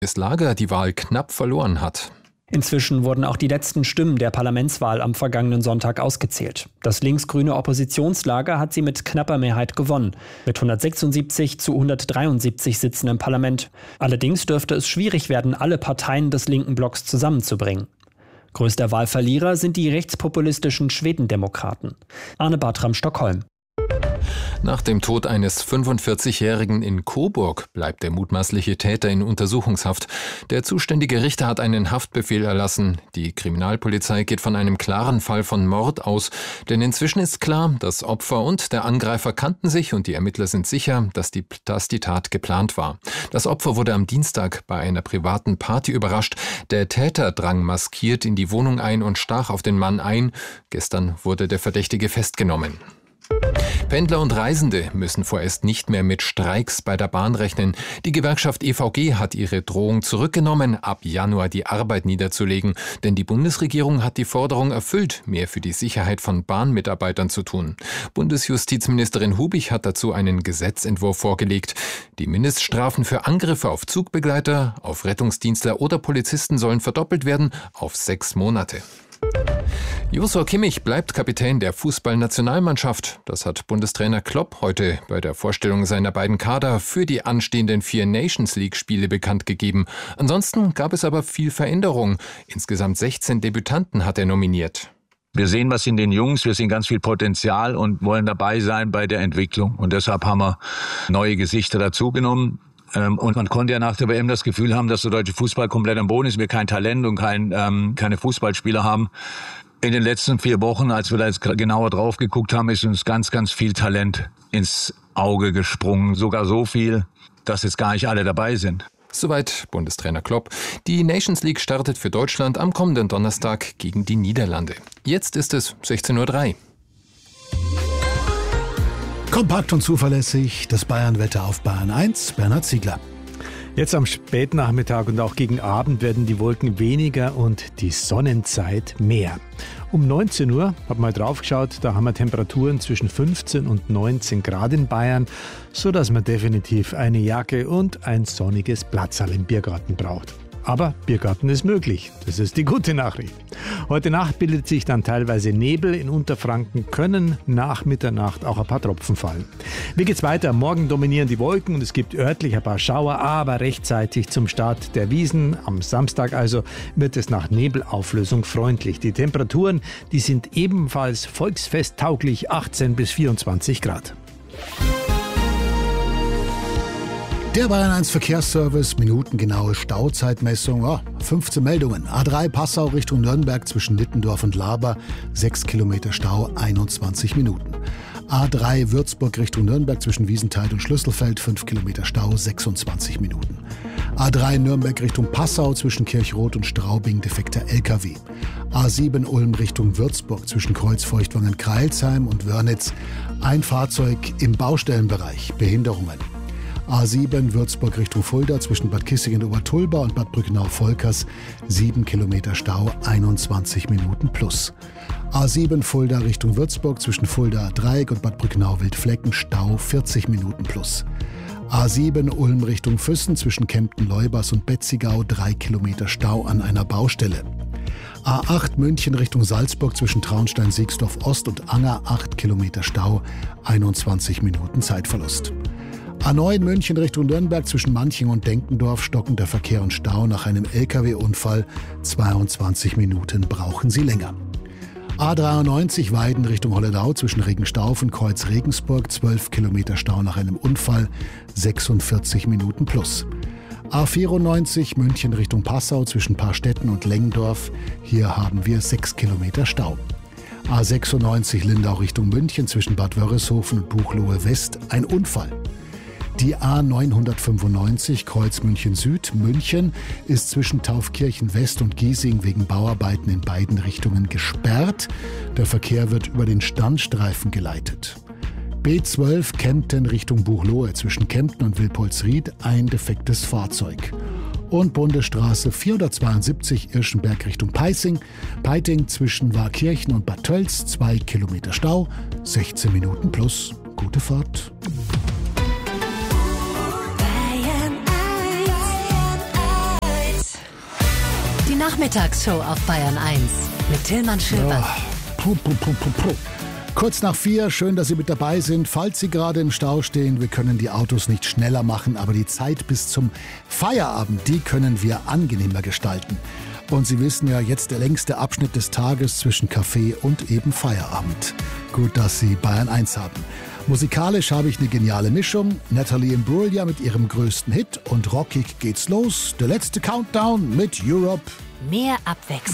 das Lager die Wahl knapp verloren hat. Inzwischen wurden auch die letzten Stimmen der Parlamentswahl am vergangenen Sonntag ausgezählt. Das linksgrüne Oppositionslager hat sie mit knapper Mehrheit gewonnen, mit 176 zu 173 Sitzen im Parlament. Allerdings dürfte es schwierig werden, alle Parteien des linken Blocks zusammenzubringen. Größter Wahlverlierer sind die rechtspopulistischen Schwedendemokraten. Arne Bartram, Stockholm. Nach dem Tod eines 45-Jährigen in Coburg bleibt der mutmaßliche Täter in Untersuchungshaft. Der zuständige Richter hat einen Haftbefehl erlassen. Die Kriminalpolizei geht von einem klaren Fall von Mord aus. Denn inzwischen ist klar, das Opfer und der Angreifer kannten sich und die Ermittler sind sicher, dass die Tat geplant war. Das Opfer wurde am Dienstag bei einer privaten Party überrascht. Der Täter drang maskiert in die Wohnung ein und stach auf den Mann ein. Gestern wurde der Verdächtige festgenommen. Pendler und Reisende müssen vorerst nicht mehr mit Streiks bei der Bahn rechnen. Die Gewerkschaft EVG hat ihre Drohung zurückgenommen, ab Januar die Arbeit niederzulegen. Denn die Bundesregierung hat die Forderung erfüllt, mehr für die Sicherheit von Bahnmitarbeitern zu tun. Bundesjustizministerin Hubich hat dazu einen Gesetzentwurf vorgelegt. Die Mindeststrafen für Angriffe auf Zugbegleiter, auf Rettungsdienstler oder Polizisten sollen verdoppelt werden auf 6 Monate. Joshua Kimmich bleibt Kapitän der Fußballnationalmannschaft. Das hat Bundestrainer Klopp heute bei der Vorstellung seiner beiden Kader für die anstehenden 4 Nations-League-Spiele bekannt gegeben. Ansonsten gab es aber viel Veränderung. Insgesamt 16 Debütanten hat er nominiert. Wir sehen was in den Jungs, wir sehen ganz viel Potenzial und wollen dabei sein bei der Entwicklung. Und deshalb haben wir neue Gesichter dazugenommen. Und man konnte ja nach der WM das Gefühl haben, dass der deutsche Fußball komplett am Boden ist, wir kein Talent und keine Fußballspieler haben. In den letzten 4 Wochen, als wir da jetzt genauer drauf geguckt haben, ist uns ganz, ganz viel Talent ins Auge gesprungen. Sogar so viel, dass jetzt gar nicht alle dabei sind. Soweit Bundestrainer Klopp. Die Nations League startet für Deutschland am kommenden Donnerstag gegen die Niederlande. Jetzt ist es 16:03 Uhr. Kompakt und zuverlässig, das Bayern-Wetter auf Bayern 1, Bernhard Ziegler. Jetzt am Spätnachmittag und auch gegen Abend werden die Wolken weniger und die Sonnenzeit mehr. Um 19 Uhr, hab mal drauf geschaut, da haben wir Temperaturen zwischen 15 und 19 Grad in Bayern, sodass man definitiv eine Jacke und ein sonniges Platzerl im Biergarten braucht. Aber Biergarten ist möglich. Das ist die gute Nachricht. Heute Nacht bildet sich dann teilweise Nebel. In Unterfranken können nach Mitternacht auch ein paar Tropfen fallen. Wie geht's weiter? Morgen dominieren die Wolken und es gibt örtlich ein paar Schauer, aber rechtzeitig zum Start der Wiesn, am Samstag also, wird es nach Nebelauflösung freundlich. Die Temperaturen, die sind ebenfalls volksfesttauglich, 18 bis 24 Grad. Der Bayern 1 Verkehrsservice, minutengenaue Stauzeitmessung, 15 Meldungen. A3 Passau Richtung Nürnberg zwischen Nittendorf und Laber, 6 Kilometer Stau, 21 Minuten. A3 Würzburg Richtung Nürnberg zwischen Wiesenthal und Schlüsselfeld, 5 Kilometer Stau, 26 Minuten. A3 Nürnberg Richtung Passau zwischen Kirchroth und Straubing, defekter LKW. A7 Ulm Richtung Würzburg zwischen Kreuzfeuchtwangen-Kreilsheim und Wörnitz, ein Fahrzeug im Baustellenbereich, Behinderungen. A7 Würzburg Richtung Fulda zwischen Bad Kissingen-Obertulba und Bad Brückenau-Volkers, 7 Kilometer Stau, 21 Minuten plus. A7 Fulda Richtung Würzburg zwischen Fulda-Dreieck und Bad Brückenau-Wildflecken, Stau, 40 Minuten plus. A7 Ulm Richtung Füssen zwischen Kempten-Leubers und Betzigau, 3 Kilometer Stau an einer Baustelle. A8 München Richtung Salzburg zwischen Traunstein-Siegsdorf-Ost und Anger, 8 Kilometer Stau, 21 Minuten Zeitverlust. A9 München Richtung Nürnberg zwischen Manching und Denkendorf, stockender Verkehr und Stau nach einem LKW-Unfall, 22 Minuten brauchen Sie länger. A93 Weiden Richtung Holledau zwischen Regenstauf und Kreuz Regensburg, 12 Kilometer Stau nach einem Unfall, 46 Minuten plus. A94 München Richtung Passau zwischen Paarstetten und Lengendorf, hier haben wir 6 Kilometer Stau. A96 Lindau Richtung München zwischen Bad Wörishofen und Buchloe West, ein Unfall. Die A995 Kreuz München Süd, München, ist zwischen Taufkirchen West und Giesing wegen Bauarbeiten in beiden Richtungen gesperrt. Der Verkehr wird über den Standstreifen geleitet. B12 Kempten Richtung Buchloe zwischen Kempten und Wilpolsried, ein defektes Fahrzeug. Und Bundesstraße 472 Irschenberg Richtung Peiting zwischen Warkirchen und Bad Tölz, 2 Kilometer Stau, 16 Minuten plus. Gute Fahrt. Nachmittagsshow auf Bayern 1 mit Tillmann Schöber. Kurz nach 4, schön, dass Sie mit dabei sind. Falls Sie gerade im Stau stehen, wir können die Autos nicht schneller machen, aber die Zeit bis zum Feierabend, die können wir angenehmer gestalten. Und Sie wissen ja, jetzt der längste Abschnitt des Tages zwischen Kaffee und eben Feierabend. Gut, dass Sie Bayern 1 haben. Musikalisch habe ich eine geniale Mischung. Natalie Imbruglia mit ihrem größten Hit und rockig geht's los. Der letzte Countdown mit Europe. Mehr Abwechslung.